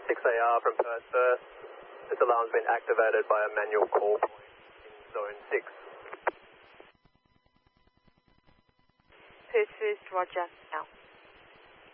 6AR from Perth First. This alarm's been activated by a manual call point in Zone 6. Perth First, roger, now.